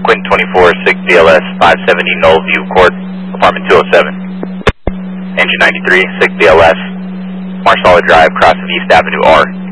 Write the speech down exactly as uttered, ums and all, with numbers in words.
Quinn twenty-four, six B L S, five seventy Knoll View Court, apartment two oh seven. Engine ninety-three, six B L S, Marsala Drive, cross of East Avenue R.